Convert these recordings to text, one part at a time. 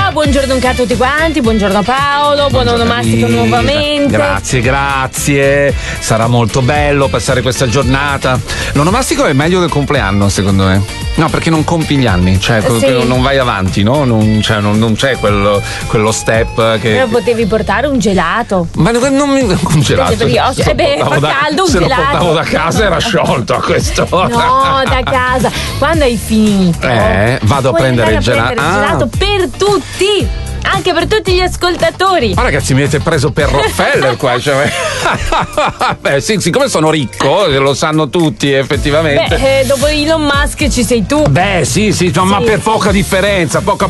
buongiorno a tutti quanti, buongiorno Paolo, buon onomastico nuovamente. Grazie, sarà molto bello passare questa giornata. L'onomastico è meglio del compleanno, secondo me. No, perché non compi gli anni, cioè sì. non vai avanti, no? Non c'è quello step che. Però potevi portare un gelato. Ma un gelato. Fa caldo, un se gelato. Se lo portavo da casa era sciolto a quest'ora. No, da casa. Quando hai finito, vado a prendere il gelato. Per tutti. Anche per tutti gli ascoltatori. Ma ragazzi, mi avete preso per Rockefeller qua, cioè. Beh, sì, siccome sono ricco, lo sanno tutti effettivamente. Beh, dopo Elon Musk ci sei tu. Beh, sì, ma per poca differenza, poca.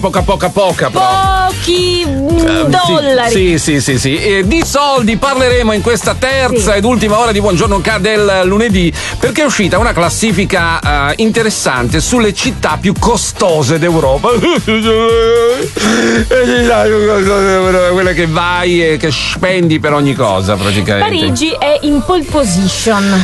Pochi dollari. Sì. E di soldi parleremo in questa terza ed ultima ora di Buongiorno K del lunedì, perché è uscita una classifica interessante sulle città più costose d'Europa. Quella che vai e che spendi per ogni cosa praticamente. Parigi è in pole position.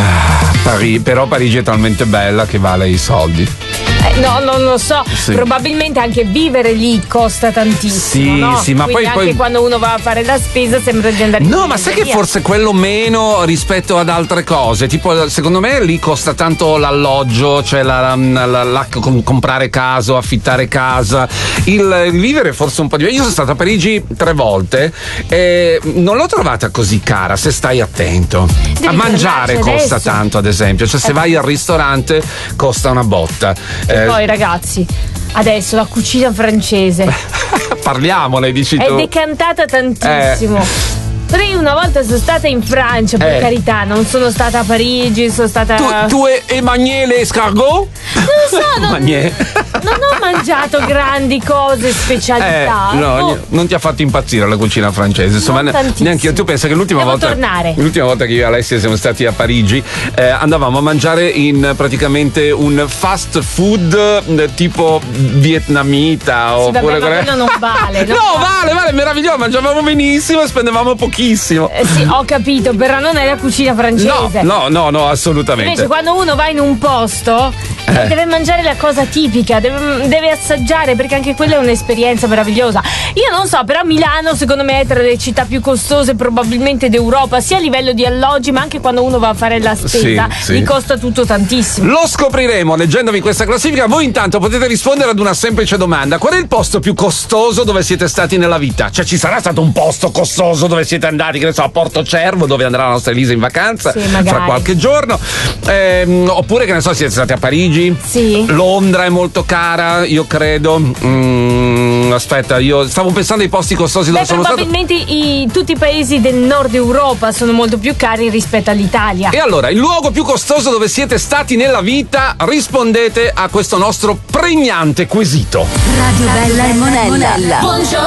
Però Parigi è talmente bella che vale i soldi. No, non lo so. Sì. Probabilmente anche vivere lì costa tantissimo. Sì, ma quindi poi anche quando uno va a fare la spesa sembra di andare. No, ma sai che forse quello meno rispetto ad altre cose. Tipo, secondo me lì costa tanto l'alloggio, cioè comprare casa, affittare casa. Il vivere forse un po' di. Io sono stato a Parigi 3 volte e non l'ho trovata così cara, se stai attento. A mangiare costa tanto, ad esempio. Cioè, se vai al ristorante costa una botta. E poi ragazzi, adesso la cucina francese parliamone, dici tu. È decantata tantissimo. Io una volta sono stata in Francia, per carità, non sono stata a Parigi, sono stata. Tu e Magnier escargot? Non ho mangiato grandi cose, specialità. No, non ti ha fatto impazzire la cucina francese. Insomma, neanche io. Tu pensa che l'ultima volta che io e Alessia siamo stati a Parigi, andavamo a mangiare in praticamente un fast food tipo vietnamita oppure quello non vale. Vale, meraviglioso, mangiavamo benissimo e spendevamo pochissimo. Sì, ho capito, però non è la cucina francese. No, assolutamente. Invece quando uno va in un posto deve mangiare la cosa tipica, deve assaggiare, perché anche quella è un'esperienza meravigliosa. Io non so, però Milano secondo me è tra le città più costose probabilmente d'Europa, sia a livello di alloggi, ma anche quando uno va a fare la spesa, gli costa tutto tantissimo. Lo scopriremo leggendovi questa classifica. Voi intanto potete rispondere ad una semplice domanda: qual è il posto più costoso dove siete stati nella vita? Cioè, ci sarà stato un posto costoso dove siete andati, che ne so, a Porto Cervo, dove andrà la nostra Elisa in vacanza fra qualche giorno, oppure, che ne so, siete stati a Parigi? Sì. Londra è molto cara, io credo. Aspetta, io stavo pensando ai posti costosi dove sono stato. Probabilmente tutti i paesi del nord Europa sono molto più cari rispetto all'Italia. E allora, il luogo più costoso dove siete stati nella vita? Rispondete a questo nostro pregnante quesito. Radio Bella e Monella.